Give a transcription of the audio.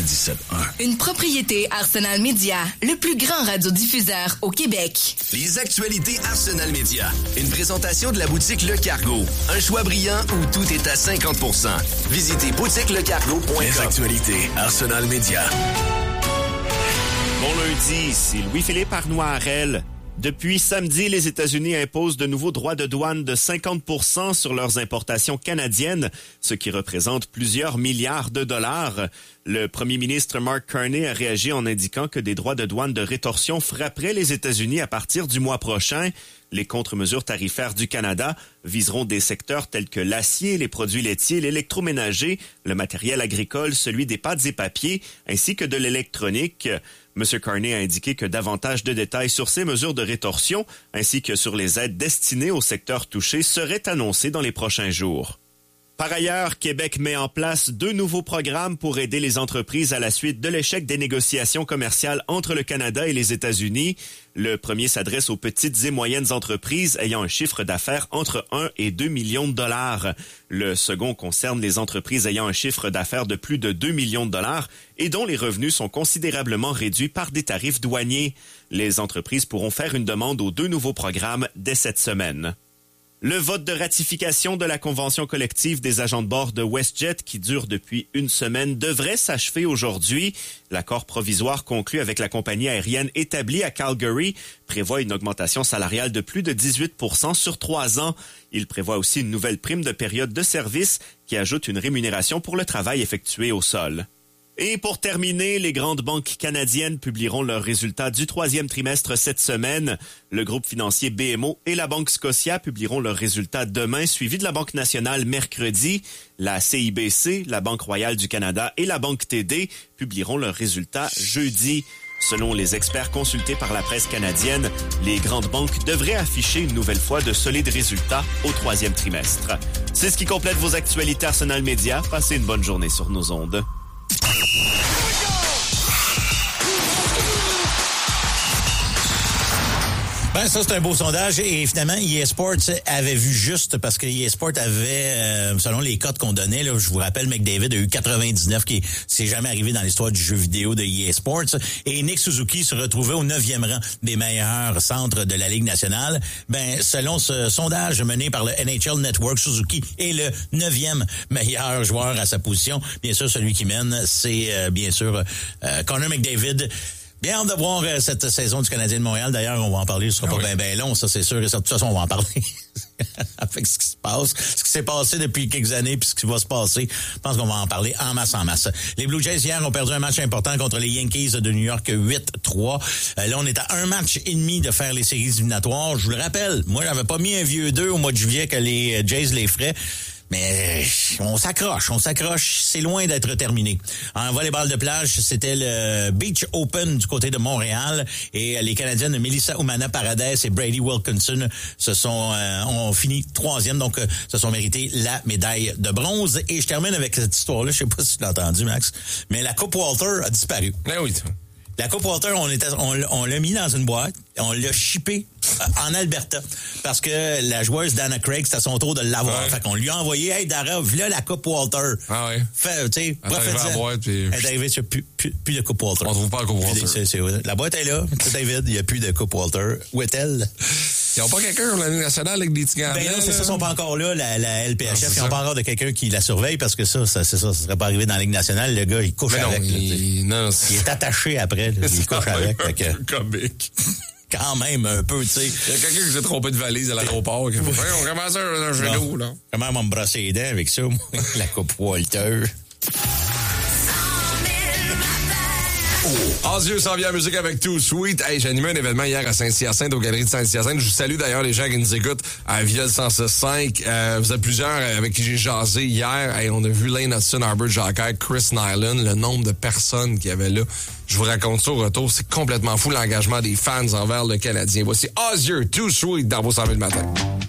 97.1. Une propriété Arsenal Media, le plus grand radiodiffuseur au Québec. Les actualités Arsenal Media. Une présentation de la boutique Le Cargo. Un choix brillant où tout est à 50%. Visitez boutiquelecargo.com. Les actualités Arsenal Media. Bon lundi, ici Louis-Philippe Arnoirel. Depuis samedi, les États-Unis imposent de nouveaux droits de douane de 50% sur leurs importations canadiennes, ce qui représente plusieurs milliards de dollars. Le premier ministre Mark Carney a réagi en indiquant que des droits de douane de rétorsion frapperaient les États-Unis à partir du mois prochain. Les contre-mesures tarifaires du Canada viseront des secteurs tels que l'acier, les produits laitiers, l'électroménager, le matériel agricole, celui des pâtes et papiers, ainsi que de l'électronique. M. Carney a indiqué que davantage de détails sur ces mesures de rétorsion, ainsi que sur les aides destinées aux secteurs touchés, seraient annoncés dans les prochains jours. Par ailleurs, Québec met en place 2 nouveaux programmes pour aider les entreprises à la suite de l'échec des négociations commerciales entre le Canada et les États-Unis. Le premier s'adresse aux petites et moyennes entreprises ayant un chiffre d'affaires entre 1 et 2 millions de dollars. Le second concerne les entreprises ayant un chiffre d'affaires de plus de 2 millions de dollars et dont les revenus sont considérablement réduits par des tarifs douaniers. Les entreprises pourront faire une demande aux 2 nouveaux programmes dès cette semaine. Le vote de ratification de la convention collective des agents de bord de WestJet, qui dure depuis une semaine, devrait s'achever aujourd'hui. L'accord provisoire conclu avec la compagnie aérienne établie à Calgary prévoit une augmentation salariale de plus de 18% sur 3 ans. Il prévoit aussi une nouvelle prime de période de service qui ajoute une rémunération pour le travail effectué au sol. Et pour terminer, les grandes banques canadiennes publieront leurs résultats du 3e trimestre cette semaine. Le groupe financier BMO et la Banque Scotia publieront leurs résultats demain, suivis de la Banque nationale mercredi. La CIBC, la Banque royale du Canada et la Banque TD publieront leurs résultats jeudi. Selon les experts consultés par la presse canadienne, les grandes banques devraient afficher une nouvelle fois de solides résultats au 3e trimestre. C'est ce qui complète vos actualités Arsenal Media. Passez une bonne journée sur nos ondes. Ben, ça, c'est un beau sondage. Et finalement, EA Sports avait vu juste parce que EA Sports avait, selon les cotes qu'on donnait, là, je vous rappelle, McDavid a eu 99, qui c'est jamais arrivé dans l'histoire du jeu vidéo de EA Sports. Et Nick Suzuki se retrouvait au 9e rang des meilleurs centres de la Ligue nationale. Ben, selon ce sondage mené par le NHL Network, Suzuki est le 9e meilleur joueur à sa position. Bien sûr, celui qui mène, c'est bien sûr Connor McDavid. Bien hâte de voir cette saison du Canadien de Montréal. D'ailleurs, on va en parler. Ce sera pas bien long, ça c'est sûr. Et ça, de toute façon, on va en parler. Avec ce qui se passe, ce qui s'est passé depuis quelques années, puis ce qui va se passer. Je pense qu'on va en parler en masse. Les Blue Jays, hier, ont perdu un match important contre les Yankees de New York 8-3. Là, on est à un match et demi de faire les séries éliminatoires. Je vous le rappelle, moi, j'avais pas mis un vieux 2 au mois de juillet que les Jays les feraient. Mais on s'accroche, c'est loin d'être terminé. En volleyball de plage, c'était le Beach Open du côté de Montréal et les Canadiennes Melissa Umana Paradès et Brady Wilkinson ont fini 3e, donc se sont mérités la médaille de bronze. Et je termine avec cette histoire-là, je sais pas si tu l'as entendu, Max, mais la Coupe Walter a disparu. Ben oui. La Coupe Walter, on l'a mis dans une boîte, on l'a shippé en Alberta parce que la joueuse Dana Craig, c'était son tour de l'avoir. Ouais. Fait qu'on lui a envoyé, hey Dara, voilà la Coupe Walter. Ah ouais. Fait, tu sais, la boîte puis elle est arrivée sur plus de Coupe Walter. On trouve pas la Coupe Walter. La boîte est là, tout est vide, il n'y a plus de Coupe Walter. Où est-elle? Ils n'ont pas quelqu'un pour la Ligue nationale avec des petits gars. Ben non, c'est ça, ils sont pas encore là, la LPHF. Ils n'ont pas encore de quelqu'un qui la surveille parce que ça serait pas arrivé dans la Ligue nationale. Le gars, il couche avec. Il est attaché après, là, il couche avec. Comique. Quand même, un peu, tu sais. Il y a quelqu'un qui s'est trompé de valise à l'aéroport. On commence un genou, là. Comment on va me brosser les dents avec ça, moi? La Coupe Walter. Osieux s'en vient en musique avec Too Sweet. Hey, j'ai animé un événement hier à Saint-Hyacinthe, aux Galeries de Saint-Hyacinthe. Je vous salue d'ailleurs les gens qui nous écoutent à Viol 105. Vous êtes plusieurs avec qui j'ai jasé hier. Hey, on a vu Lane Hudson, Arbor Jacquet, Chris Nyland, le nombre de personnes qu'il y avait là. Je vous raconte ça au retour. C'est complètement fou l'engagement des fans envers le Canadien. Voici Osieux, Too Sweet dans vos 100 000 matin.